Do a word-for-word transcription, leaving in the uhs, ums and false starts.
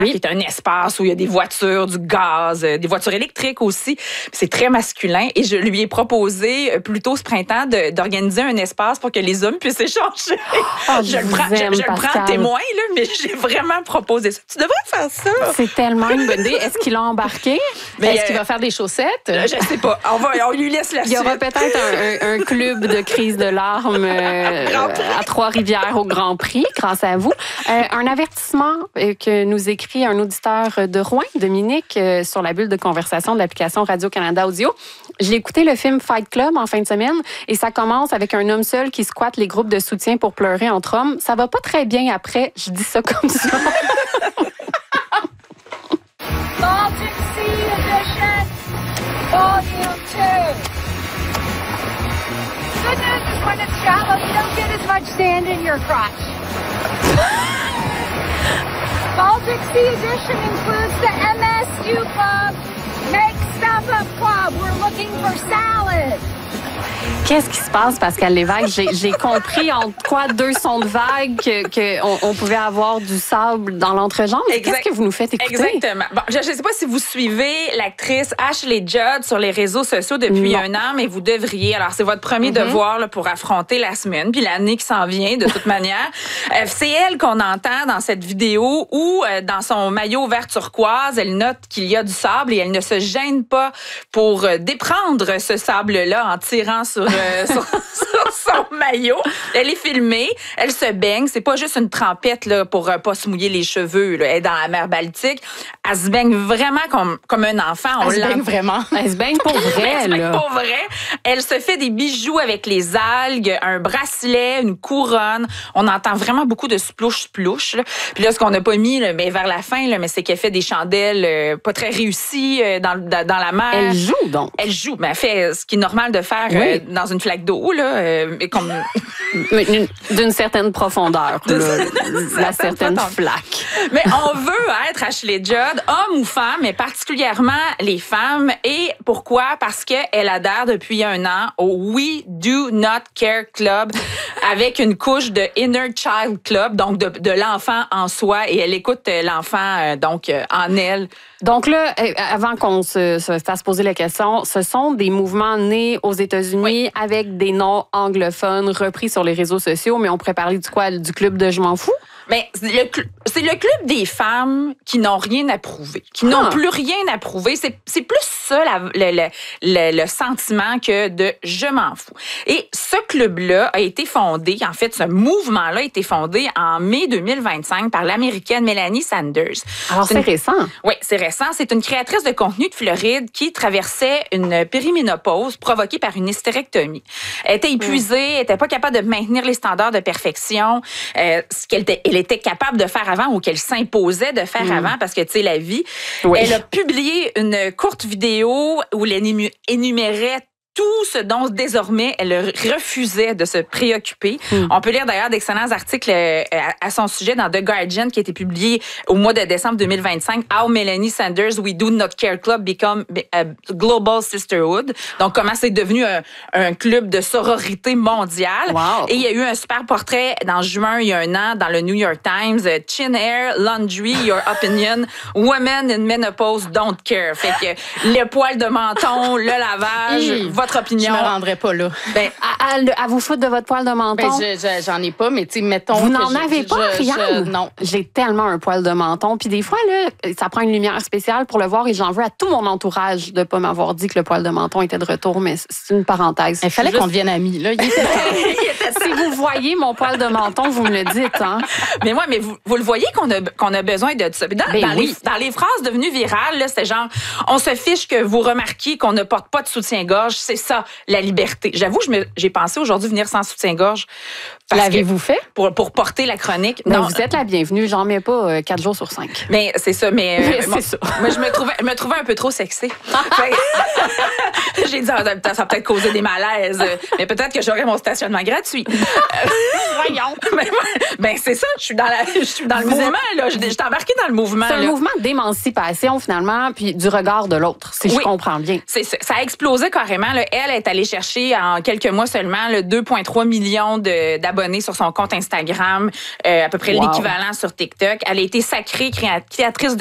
qui est un espace où il y a des voitures, du gaz, des voitures électriques aussi. C'est très masculin. Et je lui ai proposé plus tôt ce printemps de, d'organiser un espace pour que les hommes puissent échanger. Oh, je, je le prends, aime, je, je le prends témoin, là, mais j'ai vraiment proposé ça. Tu devrais faire ça. C'est tellement une bonne idée. Est-ce qu'il a embarqué? Mais est-ce euh, qu'il va faire des chaussettes? Je sais pas. On, va, on lui laisse la Il y aura peut-être un, un, un club de crise de larmes euh, à Trois-Rivières au Grand Prix, grâce à vous. Euh, un avertissement que nous écrit un auditeur de Rouen, Dominique, euh, sur la bulle de conversation de l'application Radio-Canada Audio. J'ai écouté le film Fight Club en fin de semaine et ça commence avec un homme seul qui squatte les groupes de soutien pour pleurer entre hommes. Ça va pas très bien après. Je dis ça comme ça. Baltic Sea Edition, Volume two. Good news is when it's shallow, you don't get as much sand in your crotch. Baltic Sea Edition includes the M S U Club, Make Stuff Up Club. We're looking for salad. Qu'est-ce qui se passe, Pascal Lévesque? J'ai, j'ai compris en quoi deux sons de vagues que, que on, on pouvait avoir du sable dans l'entrejambe. Exact. Qu'est-ce que vous nous faites écouter? Exactement. Bon, je ne sais pas si vous suivez l'actrice Ashley Judd sur les réseaux sociaux depuis non. un an, mais vous devriez. Alors, c'est votre premier mm-hmm. devoir là, pour affronter la semaine, puis l'année qui s'en vient, de toute manière. Euh, c'est elle qu'on entend dans cette vidéo où, euh, dans son maillot vert turquoise, elle note qu'il y a du sable et elle ne se gêne pas pour euh, déprendre ce sable-là en tirant sur... Euh, sur, sur son maillot. Elle est filmée, elle se baigne. C'est pas juste une trempette là, pour euh, pas se mouiller les cheveux. Là. Elle est dans la mer Baltique. Elle se baigne vraiment comme, comme un enfant. On elle se baigne vraiment. Elle se baigne pour vrai. Elle se baigne pour vrai. Elle se fait des bijoux avec les algues, un bracelet, une couronne. On entend vraiment beaucoup de splouche-splouche. Puis là, ce qu'on n'a pas mis là, mais vers la fin, là, mais c'est qu'elle fait des chandelles euh, pas très réussies euh, dans, dans, dans la mer. Elle joue donc. Elle joue, mais elle fait ce qui est normal de faire oui. euh, dans une flaque d'eau, là, euh, comme... d'une certaine profondeur, là, la certaine flaque. Mais on veut être Ashley Judd, homme ou femme, mais particulièrement les femmes. Et pourquoi? Parce qu'elle adhère depuis un an au We Do Not Care Club avec une couche de Inner Child Club, donc de, de l'enfant en soi. Et elle écoute l'enfant, euh, donc, euh, en elle. Donc là, avant qu'on se, se fasse poser la question, ce sont des mouvements nés aux États-Unis oui. avec des noms anglophones repris sur les réseaux sociaux, mais on pourrait parler du quoi? Du club de Je m'en fous? Ben, le, c'est le club des femmes qui n'ont rien à prouver, qui ah. n'ont plus rien à prouver. C'est, c'est plus ça la, le, le, le, le sentiment que de « je m'en fous ». Et ce club-là a été fondé, en fait, ce mouvement-là a été fondé en mai deux mille vingt-cinq par l'Américaine Melanie Sanders. Alors, c'est, c'est une, récent. Oui, c'est récent. C'est une créatrice de contenu de Floride qui traversait une périménopause provoquée par une hystérectomie. Elle était épuisée, mmh. elle n'était pas capable de maintenir les standards de perfection, euh, ce qu'elle était, elle était capable de faire avant ou qu'elle s'imposait de faire mmh. avant parce que, tu sais, la vie. Oui. Elle a publié une courte vidéo où elle énumérait tout ce dont désormais elle refusait de se préoccuper. Mm. On peut lire d'ailleurs d'excellents articles à son sujet dans The Guardian qui a été publié au mois de décembre deux mille vingt-cinq. How Melanie Sanders We Do Not Care Club Become a Global Sisterhood. Donc comment c'est devenu un, un club de sororité mondiale. Wow. Et il y a eu un super portrait dans juin il y a un an dans le New York Times. Chin Hair, Laundry, Your Opinion, Women in Menopause Don't Care. Fait que le poil de menton, le lavage, mm. votre opinion. Je me rendrais pas là. Ben, à, à, à vous foutre de votre poil de menton? Ben, je, je, j'en ai pas, mais tu sais, mettons... Vous n'en avez je, pas, je, rien? Je, non. J'ai tellement un poil de menton. Puis des fois, là, ça prend une lumière spéciale pour le voir et j'en veux à tout mon entourage de pas m'avoir dit que le poil de menton était de retour, mais c'est une parenthèse. Il fallait juste... qu'on devienne amis, là. Il était... Si vous voyez mon poil de menton, vous me le dites, hein? Mais moi, mais vous, vous le voyez qu'on a, qu'on a besoin de ça. Dans, ben dans, oui. les, dans les phrases devenues virales, là, c'était genre, on se fiche que vous remarquiez qu'on ne porte pas de soutien-gorge. C'est ça, la liberté. J'avoue, je me, j'ai pensé aujourd'hui venir sans soutien-gorge. L'avez-vous fait? Pour, pour porter la chronique. Non, non, vous êtes la bienvenue. J'en mets pas euh, quatre jours sur cinq. Mais c'est ça. Mais, mais euh, c'est moi, ça. Moi, je me trouvais, je me trouvais un peu trop sexy. J'ai dit, ah, ça va peut-être causer des malaises. Mais peut-être que j'aurai mon stationnement gratuit. Voyons. Ben, ben, c'est ça. Je suis dans, la, je suis dans le mouvement. Là. Je, je suis embarquée dans le mouvement. C'est un là. mouvement d'émancipation, finalement, puis du regard de l'autre, si oui, je comprends bien. C'est, ça a explosé carrément. là, elle est allée chercher en quelques mois seulement le deux virgule trois millions de, d'abonnés sur son compte Instagram, euh, à peu près Wow. l'équivalent sur TikTok. Elle a été sacrée créa- créatrice de